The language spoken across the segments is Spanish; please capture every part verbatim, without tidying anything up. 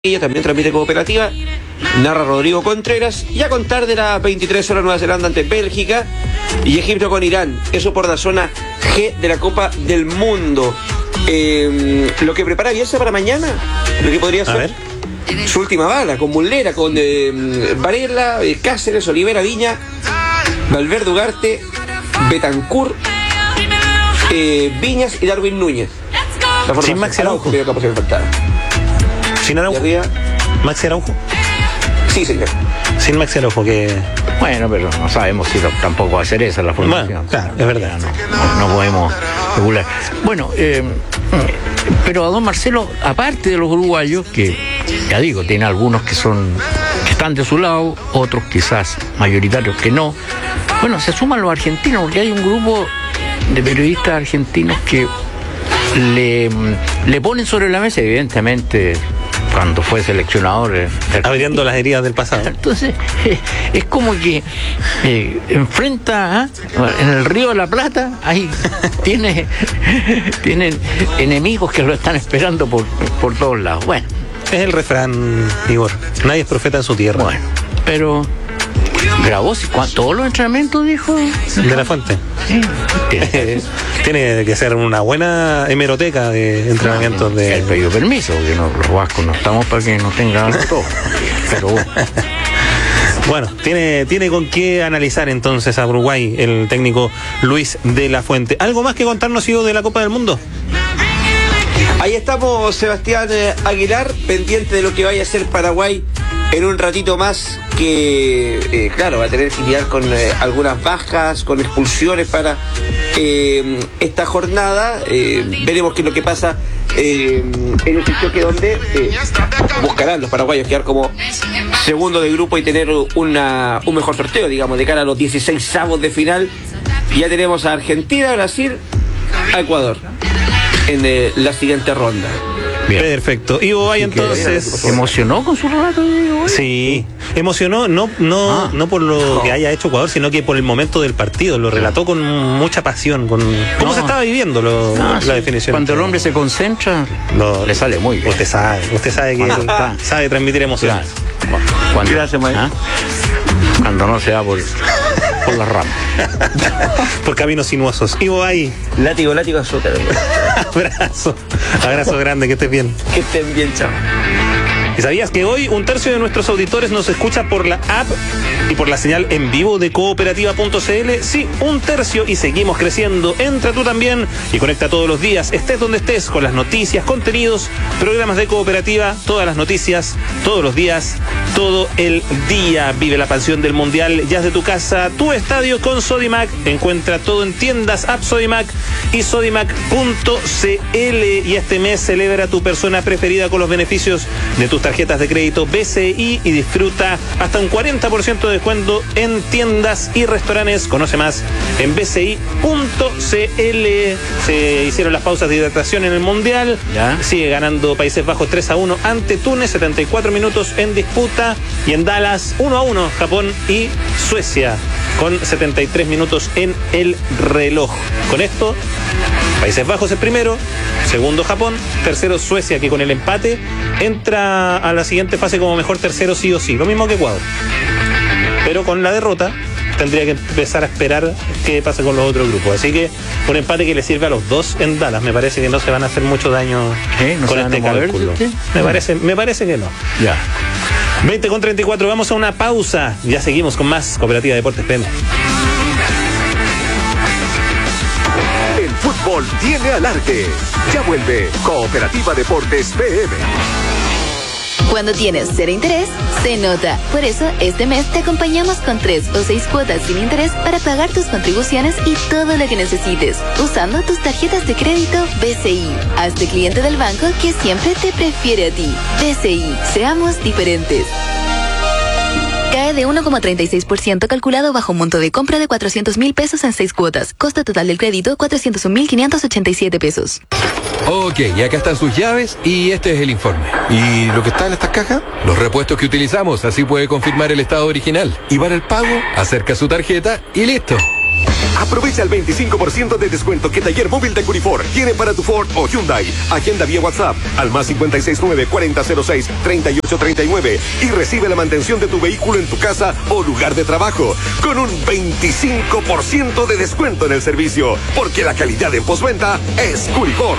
Ella también transmite Cooperativa, narra Rodrigo Contreras, y a contar de las veintitrés horas Nueva Zelanda ante Bélgica y Egipto con Irán, eso por la zona G de la Copa del Mundo. Eh, lo que prepara Bielsa para mañana, lo que podría ser a ver. Su última bala, con Muslera, con eh, Varela, eh, Cáceres, Olivera, Viña, Valverde, Ugarte, Betancur, eh, Viñas y Darwin Núñez. Sin Maxi Araujo. Sin Araujo. Maxi Araujo. Sí, señor. Sin Maxi Araujo, que... Bueno, pero no sabemos si tampoco va a ser esa la formación. Bueno, claro, es verdad. No, no, no podemos regular. Bueno, eh, pero a don Marcelo, aparte de los uruguayos, que ya digo, tiene algunos que son que están de su lado, otros quizás mayoritarios que no. Bueno, se suman los argentinos, porque hay un grupo de periodistas argentinos que le, le ponen sobre la mesa, evidentemente, cuando fue seleccionador, eh, abriendo las heridas del pasado. Entonces eh, es como que eh, enfrenta ¿eh? en el Río de la Plata, ahí tiene tienen enemigos que lo están esperando por, por todos lados. Bueno, es el refrán, Igor, nadie es profeta en su tierra. Bueno, pero grabó todos los entrenamientos, dijo de la Fuente. Sí. Tiene que ser una buena hemeroteca de entrenamientos. De... Él pidió permiso, porque no, los vascos no estamos para que nos tengan todo. Pero bueno. Bueno, tiene, tiene con qué analizar entonces a Uruguay el técnico Luis de la Fuente. ¿Algo más que contarnos, Ivo, de la Copa del Mundo? Ahí estamos, Sebastián Aguilar, pendiente de lo que vaya a hacer Paraguay en un ratito más, que eh, claro, va a tener que lidiar con eh, algunas bajas, con expulsiones para eh, esta jornada. Eh, veremos qué es lo que pasa eh, en este choque, donde eh, buscarán los paraguayos quedar como segundo de grupo y tener una, un mejor sorteo, digamos, de cara a los dieciséis avos de final. Ya tenemos a Argentina, Brasil, a Ecuador en eh, la siguiente ronda. Bien. Perfecto. Ivo, hay entonces... ¿Emocionó con su relato? Sí, emocionó no no ah, no por lo no. que haya hecho Ecuador, sino que por el momento del partido. Lo relató con mucha pasión, con cómo no. se estaba viviendo lo, no, la sí. definición. Cuando el hombre se concentra, lo, le sale muy bien. Usted sabe, usted sabe que está, sabe transmitir emociones. Claro. Cuando, Gracias, ¿Ah? Cuando no se va por... por las ramas. Por caminos sinuosos. Ivo, ahí. Látigo, látigo, azúcar. Abrazo. Abrazo grande, que estés bien. Que estén bien, chao. ¿Y sabías que hoy un tercio de nuestros auditores nos escucha por la app y por la señal en vivo de cooperativa punto c l? Sí, un tercio, y seguimos creciendo. Entra tú también y conecta todos los días, estés donde estés, con las noticias, contenidos, programas de Cooperativa, todas las noticias, todos los días, todo el día. Vive la pasión del Mundial ya desde tu casa, tu estadio con Sodimac. Encuentra todo en tiendas, app Sodimac y sodimac punto c l. Y este mes celebra a tu persona preferida con los beneficios de tus tarjetas de crédito B C I y disfruta hasta un cuarenta por ciento de descuento en tiendas y restaurantes. Conoce más en b c i punto c l. Se hicieron las pausas de hidratación en el Mundial. ¿Ya? Sigue ganando Países Bajos tres a uno ante Túnez, setenta y cuatro minutos en disputa. Y en Dallas uno a uno Japón y Suecia, con setenta y tres minutos en el reloj. Con esto, Países Bajos es primero, segundo Japón, tercero Suecia, que con el empate entra a la siguiente fase como mejor tercero sí o sí, lo mismo que Ecuador. Pero con la derrota tendría que empezar a esperar qué pasa con los otros grupos. Así que un empate que le sirve a los dos en Dallas. Me parece que no se van a hacer mucho daño ¿Eh? ¿No con este cálculo. Me parece, me parece que no. Ya. veinte con treinta y cuatro, vamos a una pausa. Ya seguimos con más Cooperativa Deportes P M. El fútbol tiene alarde. Ya vuelve Cooperativa Deportes P M. Cuando tienes cero interés, se nota. Por eso, este mes te acompañamos con tres o seis cuotas sin interés para pagar tus contribuciones y todo lo que necesites, usando tus tarjetas de crédito B C I. Hazte cliente del banco que siempre te prefiere a ti. B C I, seamos diferentes. Cae de uno coma treinta y seis por ciento calculado bajo un monto de compra de cuatrocientos mil pesos en seis cuotas. Costo total del crédito, cuatrocientos un mil quinientos ochenta y siete pesos. Ok, y acá están sus llaves y este es el informe. ¿Y lo que está en estas cajas? Los repuestos que utilizamos, así puede confirmar el estado original. Y para el pago, acerca su tarjeta y listo. Aprovecha el veinticinco por ciento de descuento que Taller Móvil de Curifor tiene para tu Ford o Hyundai. Agenda vía WhatsApp al más cinco seis nueve, cuarenta cero seis, treinta y ocho treinta y nueve y recibe la mantención de tu vehículo en tu casa o lugar de trabajo con un veinticinco por ciento de descuento en el servicio, porque la calidad en postventa es Curifor.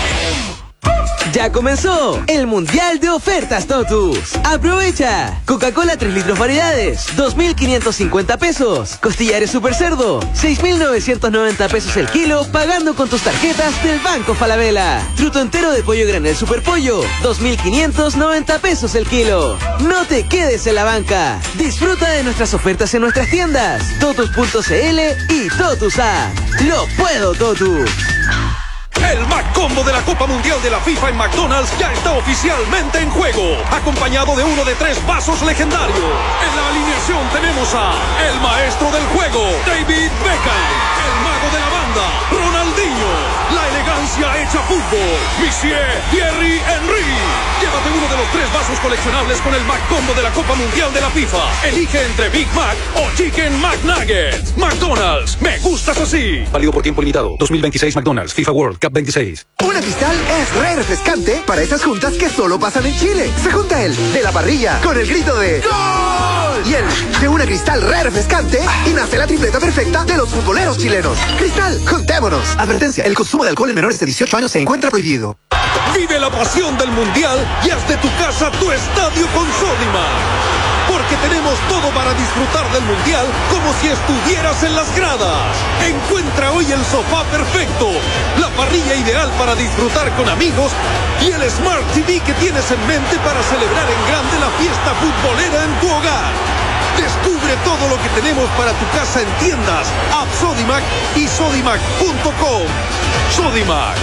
Ya comenzó el Mundial de Ofertas Totus. ¡Aprovecha! Coca-Cola tres litros variedades, dos mil quinientos cincuenta pesos. Costillares Super Cerdo, seis mil novecientos noventa pesos el kilo, pagando con tus tarjetas del Banco Falabella. Truto entero de pollo granel Super Pollo, dos mil quinientos noventa pesos el kilo. No te quedes en la banca. Disfruta de nuestras ofertas en nuestras tiendas, totus punto cl y Totus App. ¡Lo puedo, Totus! El McCombo de la Copa Mundial de la FIFA en McDonald's ya está oficialmente en juego, acompañado de uno de tres vasos legendarios. En la alineación tenemos a el maestro del juego, David Beckham, el mago de la banda, Ronaldinho, la elegancia hecha fútbol, Monsieur Thierry Henry. Llévate uno de los tres vasos coleccionables con el McCombo de la Copa Mundial de la FIFA. Elige entre Big Mac o Chicken McNuggets. McDonald's, me gustas así. Válido por tiempo limitado. dos mil veintiséis McDonald's FIFA World Cup veintiséis. Una Cristal es re refrescante para esas juntas que solo pasan en Chile. Se junta el de la parrilla con el grito de ¡Gol! Y el de una Cristal re refrescante y nace la tripleta perfecta de los futboleros chilenos. Cristal, juntémonos. Advertencia, el consumo de alcohol en menores de dieciocho años se encuentra prohibido. Vive la pasión del Mundial y haz de tu casa tu estadio con Sodimac. Porque tenemos todo para disfrutar del Mundial como si estuvieras en las gradas. Encuentra hoy el sofá perfecto, la parrilla ideal para disfrutar con amigos y el Smart T V que tienes en mente para celebrar en grande la fiesta futbolera en tu hogar. Descubre todo lo que tenemos para tu casa en tiendas, App Sodimac y sodimac punto com. Sodimac.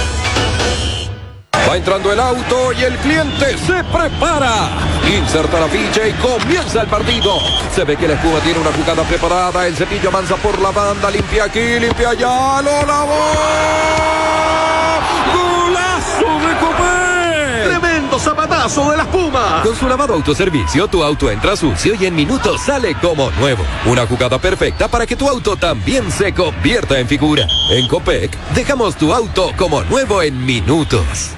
Va entrando el auto y el cliente se prepara. Inserta la ficha y comienza el partido. Se ve que la espuma tiene una jugada preparada. El cepillo avanza por la banda. Limpia aquí, limpia allá. ¡Lo lavó! ¡Golazo de Copé! ¡Tremendo zapatazo de la espuma! Con su lavado autoservicio, tu auto entra sucio y en minutos sale como nuevo. Una jugada perfecta para que tu auto también se convierta en figura. En Copec, dejamos tu auto como nuevo en minutos.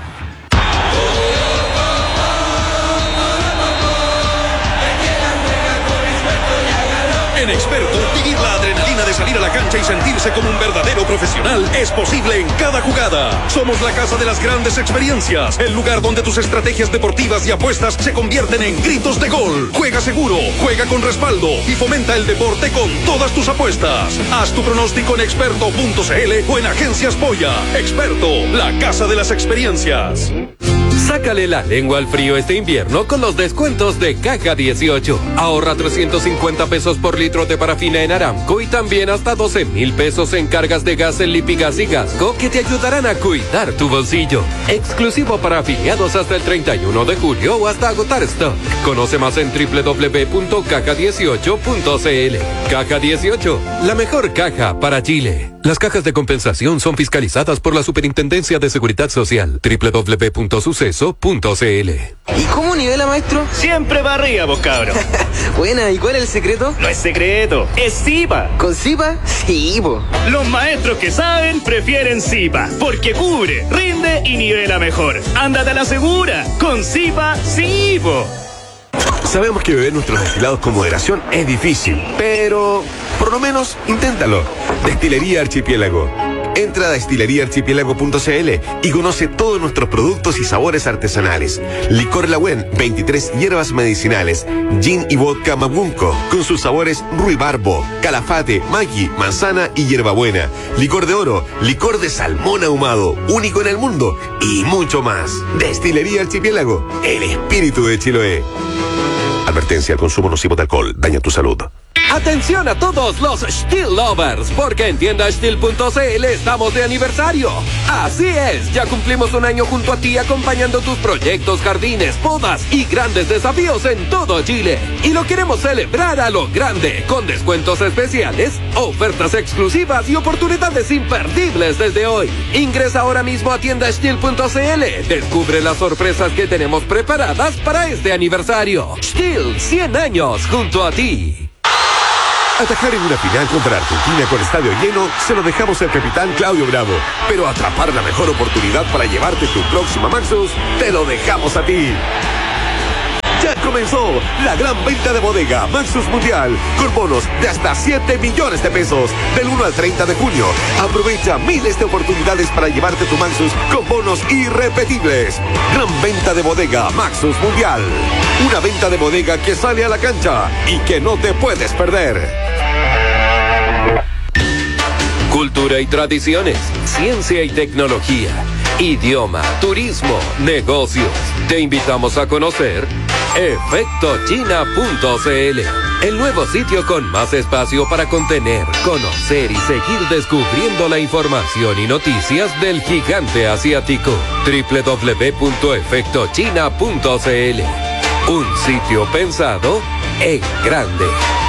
En Experto, vivir la adrenalina de salir a la cancha y sentirse como un verdadero profesional es posible en cada jugada. Somos la casa de las grandes experiencias, el lugar donde tus estrategias deportivas y apuestas se convierten en gritos de gol. Juega seguro, juega con respaldo y fomenta el deporte con todas tus apuestas. Haz tu pronóstico en experto punto cl o en Agencias Polla. Experto, la casa de las experiencias. Sácale la lengua al frío este invierno con los descuentos de Caja dieciocho. Ahorra trescientos cincuenta pesos por litro de parafina en Aramco y también hasta doce mil pesos en cargas de gas en Lipigas y Gasco que te ayudarán a cuidar tu bolsillo. Exclusivo para afiliados hasta el treinta y uno de julio o hasta agotar stock. Conoce más en doble u doble u doble u punto caja dieciocho punto cl. Caja dieciocho, la mejor caja para Chile. Las cajas de compensación son fiscalizadas por la Superintendencia de Seguridad Social. doble u doble u doble u punto suceso punto cl. ¿Y cómo nivela, maestro? Siempre va arriba, vos cabros. Buena, ¿y cuál es el secreto? No es secreto, es Zipa. ¿Con Zipa? Sí, po. Los maestros que saben prefieren Zipa, porque cubre, rinde y nivela mejor. Ándate a la segura, con Zipa, sí, po. Sabemos que beber nuestros destilados con moderación es difícil, pero por lo menos inténtalo. Destilería Archipiélago. Entra a destilería archipiélago punto cl y conoce todos nuestros productos y sabores artesanales. Licor Lagüen, veintitrés hierbas medicinales. Gin y vodka Mabunco, con sus sabores ruibarbo, calafate, maqui, manzana y hierbabuena. Licor de oro, licor de salmón ahumado, único en el mundo, y mucho más. Destilería Archipiélago, el espíritu de Chiloé. Advertencia: el consumo nocivo de alcohol daña tu salud. Atención a todos los Steel Lovers, porque en tienda steel punto cl estamos de aniversario. Así es, ya cumplimos un año junto a ti acompañando tus proyectos, jardines, podas y grandes desafíos en todo Chile. Y lo queremos celebrar a lo grande, con descuentos especiales, ofertas exclusivas y oportunidades imperdibles desde hoy. Ingresa ahora mismo a tienda steel punto cl. Descubre las sorpresas que tenemos preparadas para este aniversario. Steel, cien años junto a ti. Atajar en una final contra Argentina con estadio lleno se lo dejamos al capitán Claudio Bravo. Pero atrapar la mejor oportunidad para llevarte tu próxima Maxus, te lo dejamos a ti. Ya comenzó la gran venta de bodega Maxus Mundial con bonos de hasta siete millones de pesos del uno al treinta de junio. Aprovecha miles de oportunidades para llevarte tu Maxus con bonos irrepetibles. Gran venta de bodega Maxus Mundial. Una venta de bodega que sale a la cancha y que no te puedes perder. Cultura y tradiciones, ciencia y tecnología, idioma, turismo, negocios. Te invitamos a conocer efecto china punto c l, el nuevo sitio con más espacio para contener, conocer y seguir descubriendo la información y noticias del gigante asiático. doble u doble u doble u punto efecto china punto c l, un sitio pensado en grande.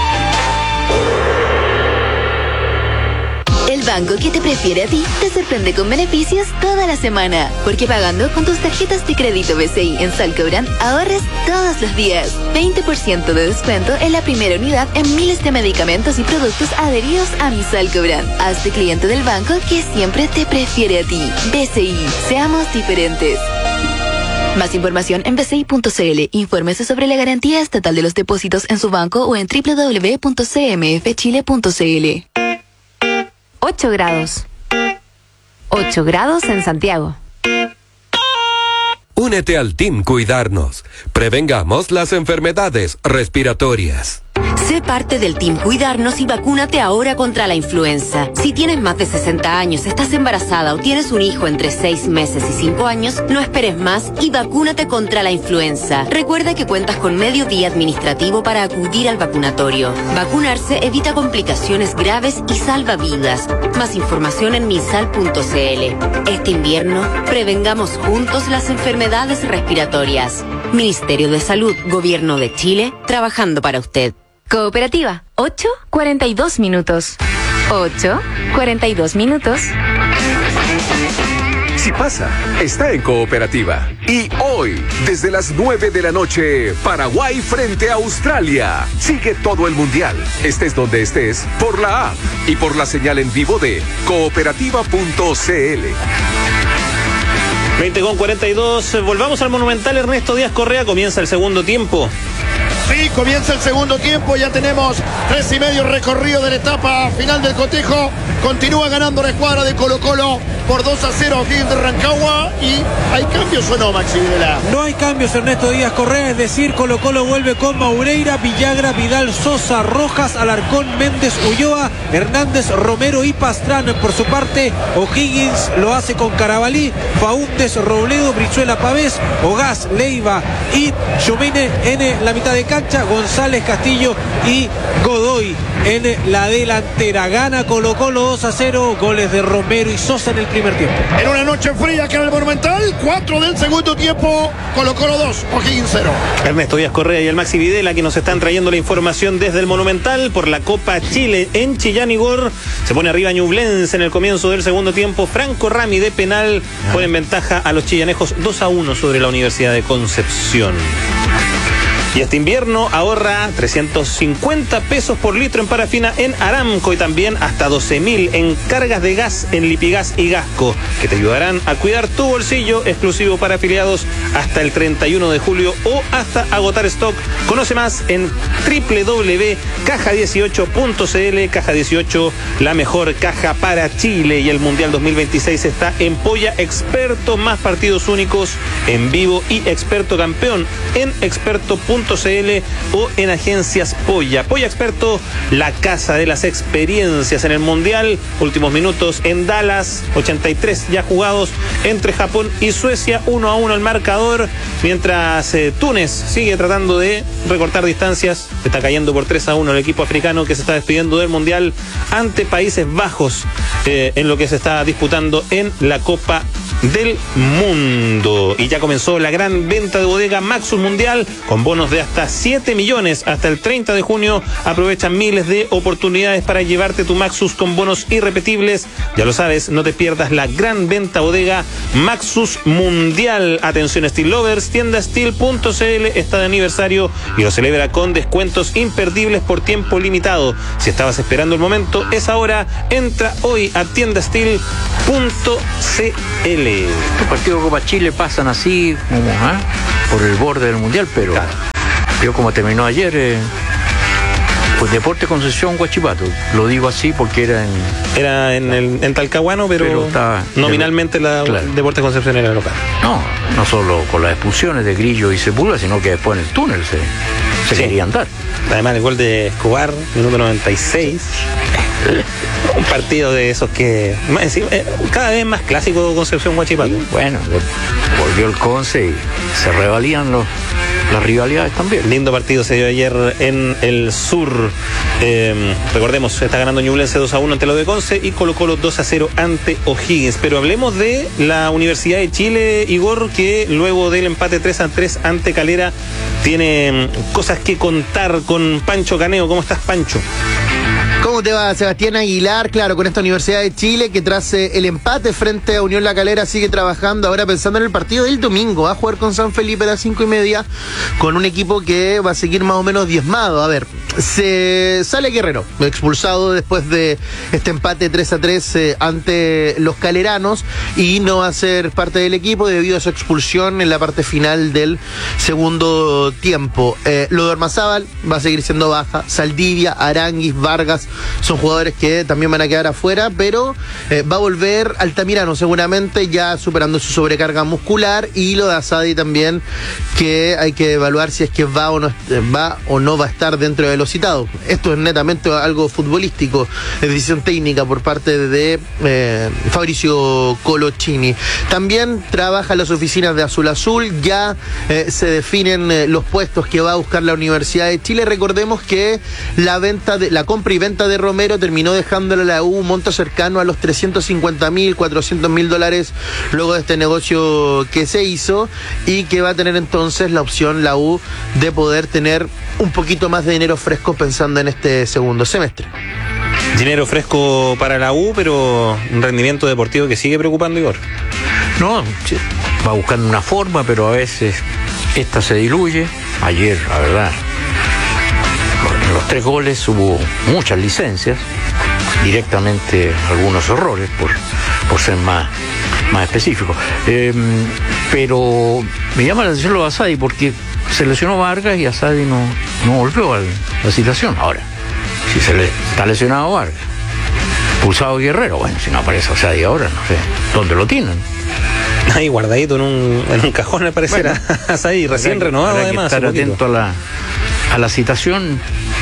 El banco que te prefiere a ti te sorprende con beneficios toda la semana. Porque pagando con tus tarjetas de crédito B C I en Salcobrand ahorres todos los días. veinte por ciento de descuento en la primera unidad en miles de medicamentos y productos adheridos a mi Salcobrand. Hazte cliente del banco que siempre te prefiere a ti. B C I, seamos diferentes. Más información en b c i punto c l. Infórmese sobre la garantía estatal de los depósitos en su banco o en doble u doble u doble u punto c m f chile punto c l. ocho grados. ocho grados en Santiago. Únete al Team Cuidarnos. Prevengamos las enfermedades respiratorias. Sé parte del Team Cuidarnos y vacúnate ahora contra la influenza. Si tienes más de sesenta años, estás embarazada o tienes un hijo entre seis meses y cinco años, no esperes más y vacúnate contra la influenza. Recuerda que cuentas con medio día administrativo para acudir al vacunatorio. Vacunarse evita complicaciones graves y salva vidas. Más información en minsal punto c l. Este invierno, prevengamos juntos las enfermedades respiratorias. Ministerio de Salud, Gobierno de Chile, trabajando para usted. Cooperativa, ocho cuarenta y dos minutos. ocho cuarenta y dos minutos. Si pasa, está en Cooperativa. Y hoy, desde las nueve de la noche, Paraguay frente a Australia. Sigue todo el Mundial, estés donde estés, por la app y por la señal en vivo de cooperativa punto c l. veinte con cuarenta y dos, volvamos al Monumental. Ernesto Díaz Correa, comienza el segundo tiempo. Sí, comienza el segundo tiempo, ya tenemos tres y medio recorrido de la etapa final del cotejo. Continúa ganando la escuadra de Colo Colo por dos a cero aquí en Rancagua. ¿Y hay cambios o no, Maxi Videla? No hay cambios, Ernesto Díaz Correa, es decir, Colo Colo vuelve con Maureira, Villagra, Vidal, Sosa, Rojas, Alarcón, Méndez, Ulloa, Hernández, Romero y Pastrán. Por su parte, O'Higgins lo hace con Carabalí, Faúndez, Robledo, Brizuela, Pavés, Ogás, Leiva y Chumene en la mitad de cancha, González, Castillo y Godoy en la delantera. Gana Colo Colo dos a cero, goles de Romero y Sosa en el primer tiempo. En una noche fría que en el Monumental, cuatro del segundo tiempo, Colo Colo dos, O'Higgins cero. Ernesto Díaz Correa y el Maxi Videla que nos están trayendo la información desde el Monumental por la Copa Chile en Chillán. Igor se pone arriba Ñublense en el comienzo del segundo tiempo. Franco Rami de penal pone en ventaja a los chillanejos dos a uno sobre la Universidad de Concepción. Y este invierno ahorra trescientos cincuenta pesos por litro en parafina en Aramco y también hasta doce mil en cargas de gas en Lipigas y Gasco, que te ayudarán a cuidar tu bolsillo, exclusivo para afiliados hasta el treinta y uno de julio o hasta agotar stock. Conoce más en doble u doble u doble u punto caja dieciocho punto c l. Caja dieciocho, la mejor caja para Chile, y el Mundial dos mil veintiséis está en Polla Experto, más partidos únicos en vivo y Experto Campeón en experto punto c l o en agencias Polla. Polla Experto, la casa de las experiencias en el Mundial. Últimos minutos en Dallas, ochenta y tres ya jugados entre Japón y Suecia, uno a uno el marcador, mientras eh, Túnez sigue tratando de recortar distancias. Está cayendo por tres a uno el equipo africano, que se está despidiendo del Mundial ante Países Bajos eh, en lo que se está disputando en la Copa del mundo. Y ya comenzó la gran venta de bodega Maxus Mundial con bonos de hasta siete millones hasta el treinta de junio. Aprovecha miles de oportunidades para llevarte tu Maxus con bonos irrepetibles. Ya lo sabes, no te pierdas la gran venta bodega Maxus Mundial. Atención Steel Lovers, tienda steel punto c l está de aniversario y lo celebra con descuentos imperdibles por tiempo limitado. Si estabas esperando el momento, es ahora. Entra hoy a tienda steel punto c l. Los partidos de Copa Chile pasan así como ¿eh? por el borde del Mundial, pero claro. Yo como terminó ayer eh, pues Deporte Concepción Huachipato, lo digo así porque era en era en, el, en Talcahuano, pero, pero está, nominalmente la claro. Deporte Concepción era local. No, no solo con las expulsiones de Grillo y Sepúlveda, sino que después en el túnel se, se sí. querían dar. Además el gol de Escobar, minuto noventa y seis. Un partido de esos que cada vez más clásico Concepción Huachipato. Sí, bueno, volvió el Conce y se revalían los, las rivalidades también. Lindo partido se dio ayer en el sur. Eh, recordemos, está ganando Ñublense dos a uno ante lo de Conce y Colo Colo dos a cero ante O'Higgins. Pero hablemos de la Universidad de Chile, Igor, que luego del empate tres a tres ante Calera tiene cosas que contar con Pancho Caneo. ¿Cómo estás, Pancho? ¿Cómo te va, Sebastián Aguilar? Claro, con esta Universidad de Chile que tras eh, el empate frente a Unión La Calera sigue trabajando ahora pensando en el partido del domingo. Va a jugar con San Felipe a las cinco y media con un equipo que va a seguir más o menos diezmado. A ver, se sale Guerrero, expulsado después de este empate tres a tres eh, ante los caleranos y no va a ser parte del equipo debido a su expulsión en la parte final del segundo tiempo. Eh, lo de Ormazábal va a seguir siendo baja. Saldivia, Aranguis, Vargas son jugadores que también van a quedar afuera, pero eh, va a volver Altamirano seguramente ya superando su sobrecarga muscular, y lo de Asadi también, que hay que evaluar si es que va o no va o no va a estar dentro de los citados. Esto es netamente algo futbolístico, es decisión técnica por parte de eh, Fabricio Colochini. También trabaja en las oficinas de Azul Azul, ya eh, se definen eh, los puestos que va a buscar la Universidad de Chile. Recordemos que la venta de la compra y venta de Romero terminó dejándole a la U un monto cercano a los trescientos cincuenta mil, cuatrocientos mil dólares luego de este negocio que se hizo, y que va a tener entonces la opción la U de poder tener un poquito más de dinero fresco pensando en este segundo semestre. Dinero fresco para la U, pero un rendimiento deportivo que sigue preocupando, Igor. No, va buscando una forma, pero a veces esta se diluye. Ayer, la verdad, en los tres goles hubo muchas licencias, directamente algunos errores, por, por ser más, más específico. Eh, pero me llama la atención lo de Asadi, porque se lesionó Vargas y Asadi no, no volvió a la situación. Ahora, si se le está lesionado Vargas, pulsado Guerrero, bueno, si no aparece Asadi ahora, no sé dónde lo tienen. Ahí guardadito en un, en un cajón, al parecer, bueno, Asadi, recién que, renovado además. Estar atento a la, a la citación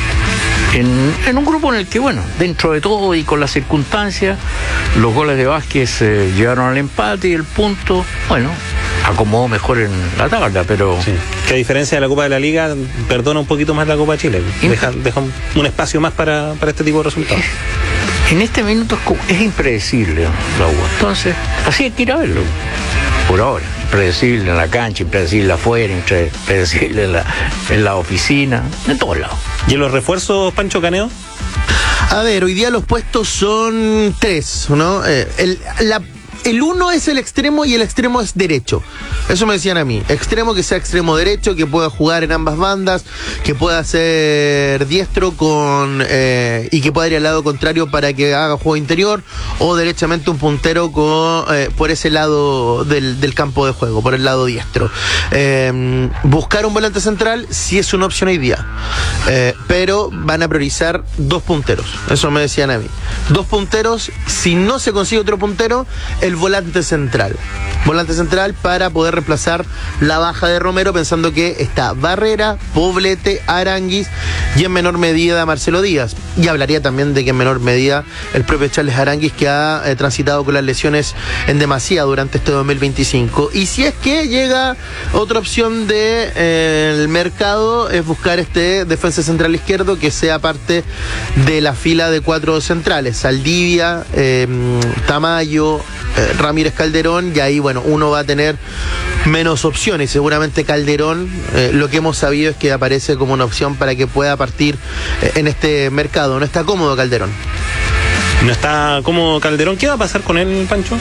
en, en un grupo en el que, bueno, dentro de todo y con las circunstancias, los goles de Vázquez eh, llegaron al empate y el punto, bueno, acomodó mejor en la tabla, pero... Sí. Que a diferencia de la Copa de la Liga, perdona un poquito más la Copa de Chile. Deja, deja un, un espacio más para, para este tipo de resultados. En este minuto es, es impredecible la U. Entonces, así hay que ir a verlo. Por ahora, impredecible en la cancha, impredecible afuera, impredecible en la, en la oficina, en todos lados. ¿Y en los refuerzos, Pancho Caneo? A ver, hoy día los puestos son tres, ¿no? Eh, el, la... El uno es el extremo y el extremo es derecho. Eso me decían a mí. Extremo que sea extremo derecho, que pueda jugar en ambas bandas, que pueda ser diestro con eh, y que pueda ir al lado contrario para que haga juego interior, o derechamente un puntero con, eh, por ese lado del, del campo de juego, por el lado diestro. Eh, buscar un volante central sí es una opción hoy día, eh, pero van a priorizar dos punteros. Eso me decían a mí. Dos punteros, si no se consigue otro puntero, el volante central. Volante central para poder reemplazar la baja de Romero, pensando que está Barrera, Poblete, Aranguis y en menor medida Marcelo Díaz. Y hablaría también de que en menor medida el propio Charles Aranguis, que ha eh, transitado con las lesiones en demasía durante este dos mil veinticinco. Y si es que llega otra opción del de, eh, mercado, es buscar este defensa central izquierdo que sea parte de la fila de cuatro centrales, Saldivia, eh, Tamayo, eh, Ramírez, Calderón, y ahí bueno, uno va a tener menos opciones. Seguramente Calderón, eh, lo que hemos sabido es que aparece como una opción para que pueda partir eh, en este mercado. No está cómodo Calderón. No está cómodo Calderón. ¿Qué va a pasar con él, Pancho?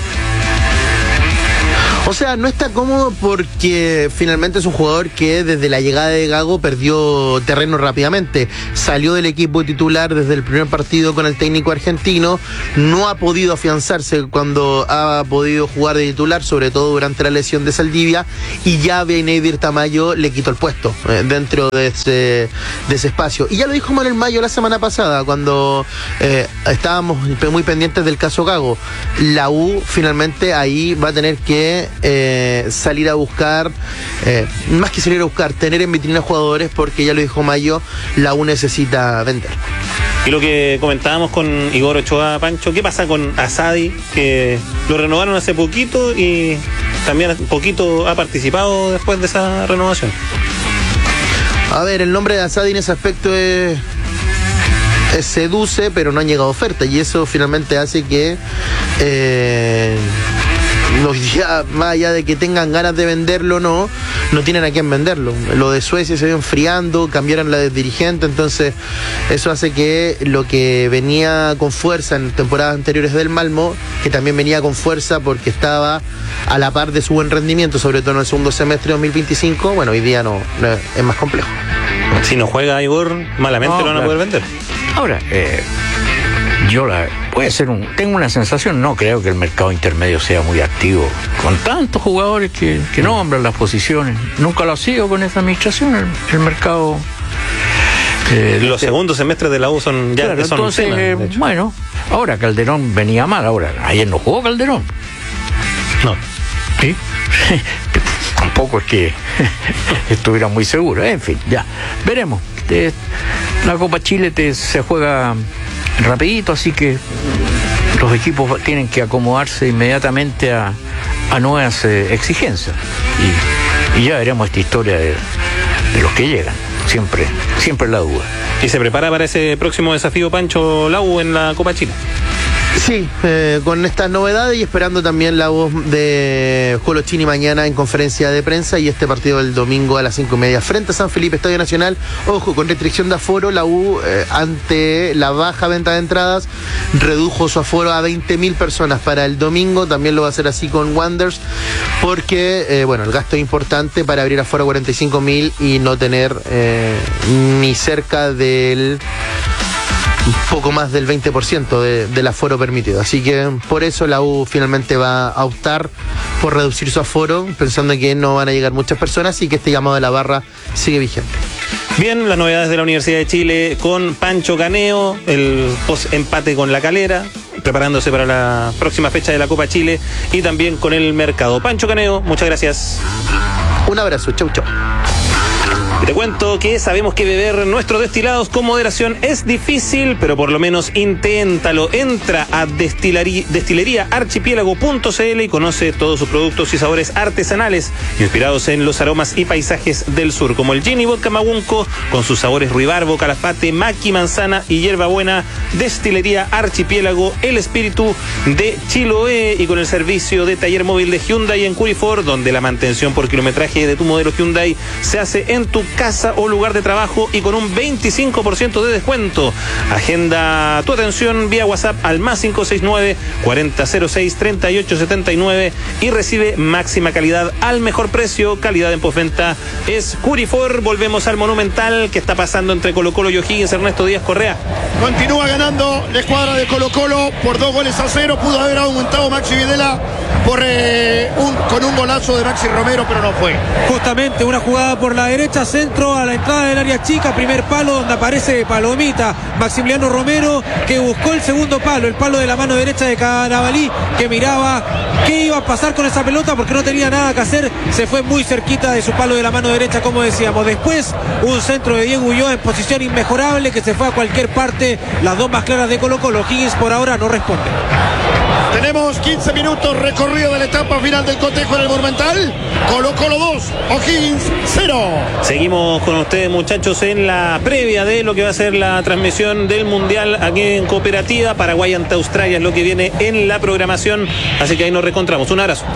O sea, no está cómodo porque finalmente es un jugador que desde la llegada de Gago perdió terreno rápidamente. Salió del equipo titular desde el primer partido con el técnico argentino. No ha podido afianzarse cuando ha podido jugar de titular, sobre todo durante la lesión de Saldivia. Y ya Beneidir Tamayo le quitó el puesto eh, dentro de ese, de ese espacio. Y ya lo dijo Manuel Mayo la semana pasada cuando eh, estábamos muy pendientes del caso Gago. La U finalmente ahí va a tener que Eh, salir a buscar, eh, más que salir a buscar, tener en vitrina jugadores, porque ya lo dijo Mayo, la U necesita vender. Y lo que comentábamos con Igor Ochoa, Pancho, ¿qué pasa con Asadi? Que lo renovaron hace poquito y también un poquito ha participado después de esa renovación. A ver, el nombre de Asadi en ese aspecto es... seduce, pero no han llegado ofertas, y eso finalmente hace que eh, los ya, más allá de que tengan ganas de venderlo o no, no tienen a quién venderlo. Lo de Suecia se vio enfriando, cambiaron la de dirigente, entonces eso hace que lo que venía con fuerza en temporadas anteriores del Malmo, que también venía con fuerza porque estaba a la par de su buen rendimiento, sobre todo en el segundo semestre de dos mil veinticinco, bueno, hoy día no, no es más complejo. Si no juega Igor, malamente no, lo van claro. a poder vender. Ahora, eh, yo la puede ser un, tengo una sensación, no creo que el mercado intermedio sea muy activo, con tantos jugadores que, que nombran las posiciones. Nunca lo ha sido con esta administración, el, el mercado. Eh, Los este, segundos semestres de la U son ya claro, son entonces, cena, eh, bueno, ahora Calderón venía mal, ahora, ayer no jugó Calderón. No. ¿Sí? Tampoco es que estuviera muy seguro, en fin, ya, veremos. Te, la Copa Chile te, se juega rapidito, así que los equipos tienen que acomodarse inmediatamente a, a nuevas eh, exigencias y, y ya veremos esta historia de, de los que llegan, siempre, siempre la duda. ¿Y se prepara para ese próximo desafío, Pancho, la U en la Copa Chile? Sí, eh, con estas novedades y esperando también la voz de Colo Chini mañana en conferencia de prensa, y este partido del domingo a las cinco y media frente a San Felipe, Estadio Nacional. Ojo, con restricción de aforo, la U eh, ante la baja venta de entradas redujo su aforo a veinte mil personas para el domingo. También lo va a hacer así con Wanderers, porque eh, bueno, el gasto es importante para abrir aforo a cuarenta y cinco mil y no tener eh, ni cerca del un poco más del veinte por ciento de, del aforo permitido. Así que por eso la U finalmente va a optar por reducir su aforo, pensando que no van a llegar muchas personas y que este llamado de la barra sigue vigente. Bien, las novedades de la Universidad de Chile con Pancho Caneo, el post-empate con La Calera, preparándose para la próxima fecha de la Copa Chile, y también con el mercado. Pancho Caneo, muchas gracias. Un abrazo, chau chau. Te cuento que sabemos que beber nuestros destilados con moderación es difícil, pero por lo menos inténtalo. Entra a destilería archipiélago punto c l y conoce todos sus productos y sabores artesanales inspirados en los aromas y paisajes del sur, como el gin y vodka Magunco con sus sabores ruibarbo, calafate, maqui, manzana y hierbabuena. Destilería Archipiélago, el espíritu de Chiloé, y con el servicio de taller móvil de Hyundai en Curifor, donde la mantención por kilometraje de tu modelo Hyundai se hace en tu casa o lugar de trabajo y con un veinticinco por ciento de descuento. Agenda tu atención vía WhatsApp al más cinco seis nueve, cuarenta cero seis, treinta y ocho setenta y nueve y recibe máxima calidad al mejor precio. Calidad en postventa es Curifor. Volvemos al Monumental. ¿Qué está pasando entre Colo Colo y O'Higgins? Ernesto Díaz Correa. Continúa ganando la escuadra de Colo Colo por dos goles a cero. Pudo haber aumentado Maxi Videla por eh, un, con un golazo de Maxi Romero, pero no fue. Justamente una jugada por la derecha, centro a la entrada del área chica, primer palo donde aparece Palomita, Maximiliano Romero, que buscó el segundo palo, el palo de la mano derecha de Carabalí, que miraba qué iba a pasar con esa pelota porque no tenía nada que hacer, se fue muy cerquita de su palo de la mano derecha, como decíamos. Después un centro de Diego Ulloa en posición inmejorable que se fue a cualquier parte, las dos más claras de Colo-Colo. Higgins por ahora no responde. Tenemos quince minutos recorrido de la etapa final del cotejo en el Monumental. Colo-Colo dos, O'Higgins cero. Seguimos con ustedes, muchachos, en la previa de lo que va a ser la transmisión del Mundial aquí en Cooperativa. Paraguay ante Australia es lo que viene en la programación, así que ahí nos reencontramos. Un abrazo.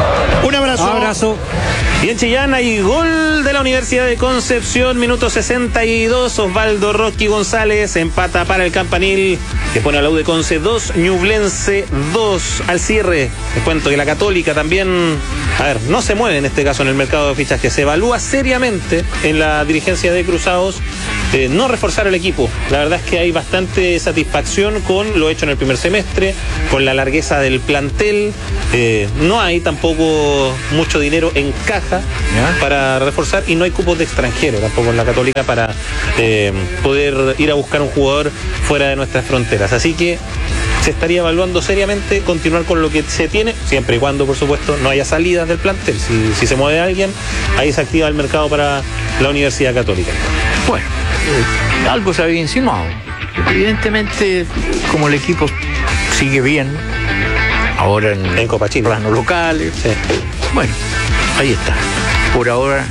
Un abrazo. Un abrazo. Y en Chillán hay gol de la Universidad de Concepción, minuto sesenta y dos, Osvaldo Rocky González empata para el Campanil, que pone a la U de Conce dos, Ñublense dos. Al cierre, les cuento que la Católica también, a ver, no se mueve en este caso en el mercado de fichajes, se evalúa seriamente en la dirigencia de Cruzados eh, no reforzar el equipo. La verdad es que hay bastante satisfacción con lo hecho en el primer semestre, con la largueza del plantel, eh, no hay tampoco mucho dinero en caja ¿Ya? para reforzar y no hay cupos de extranjero tampoco en la Católica para eh, poder ir a buscar un jugador fuera de nuestras fronteras, así que se estaría evaluando seriamente continuar con lo que se tiene, siempre y cuando por supuesto no haya salidas del plantel. Si, si se mueve alguien, ahí se activa el mercado para la Universidad Católica. Bueno, eh, algo se había insinuado. Evidentemente, como el equipo sigue bien ahora en, en Copa Chile, planos locales, sí. Bueno, ahí está. Por ahora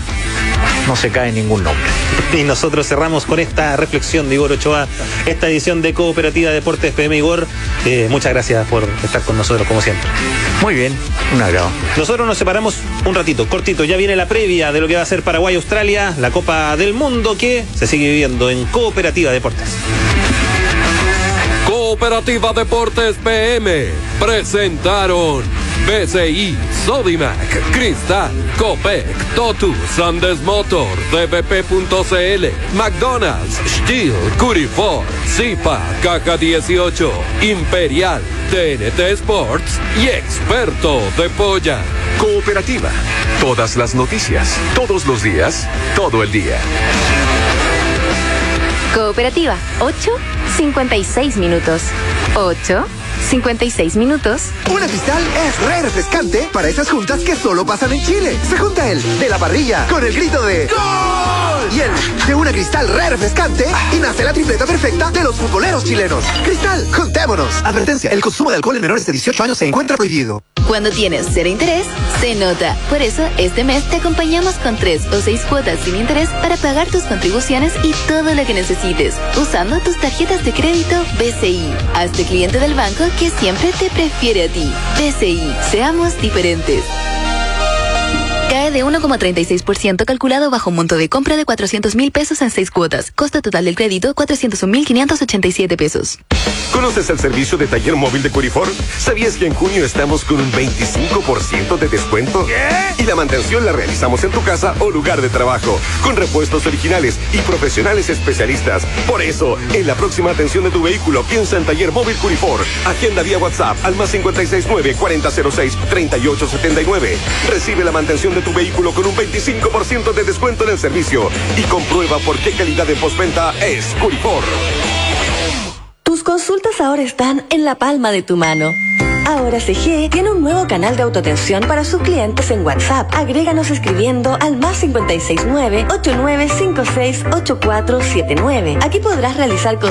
no se cae ningún nombre. Y nosotros cerramos con esta reflexión de Igor Ochoa, esta edición de Cooperativa Deportes P M. Igor, eh, muchas gracias por estar con nosotros como siempre. Muy bien, un agrado. Nosotros nos separamos un ratito, cortito, ya viene la previa de lo que va a ser Paraguay-Australia, la Copa del Mundo que se sigue viviendo en Cooperativa Deportes. Cooperativa Deportes P M presentaron B C I, Sodimac, Cristal, Copec, Totus, Andes Motor, D B P punto C L, McDonald's, Steel, Curifor, Zipa, Caja dieciocho, Imperial, T N T Sports y Experto de Polla. Cooperativa. Todas las noticias, todos los días, todo el día. Cooperativa, ocho cincuenta y seis minutos. ocho cincuenta y seis minutos. Una Cristal es re refrescante para esas juntas que solo pasan en Chile. Se junta el de la parrilla con el grito de ¡Gol! Y el de una Cristal re refrescante y nace la tripleta perfecta de los futboleros chilenos. Cristal, juntémonos. Advertencia, el consumo de alcohol en menores de dieciocho años se encuentra prohibido. Cuando tienes cero interés, se nota. Por eso, este mes te acompañamos con tres o seis cuotas sin interés para pagar tus contribuciones y todo lo que necesites, usando tus tarjetas de crédito B C I. Hazte cliente del banco que siempre te prefiere a ti. B C I, seamos diferentes. Cae de uno coma treinta y seis por ciento calculado bajo un monto de compra de cuatrocientos mil pesos en seis cuotas. Costo total del crédito, cuatrocientos un mil quinientos ochenta y siete pesos. ¿Conoces el servicio de taller móvil de Curifor? ¿Sabías que en junio estamos con un veinticinco por ciento de descuento? ¿Qué? Y la mantención la realizamos en tu casa o lugar de trabajo, con repuestos originales y profesionales especialistas. Por eso, en la próxima atención de tu vehículo, piensa en Taller Móvil Curifor. Agenda vía WhatsApp al más cinco seis nueve, cuarenta cero seis, treinta y ocho setenta y nueve. Recibe la mantención de tu vehículo con un veinticinco por ciento de descuento en el servicio y comprueba por qué calidad en postventa es Curifor. Tus consultas ahora están en la palma de tu mano. Ahora C G tiene un nuevo canal de autoatención para sus clientes en WhatsApp. Agréganos escribiendo al más cinco seis nueve, ocho nueve cinco seis, ocho cuatro siete nueve. Aquí podrás realizar consultas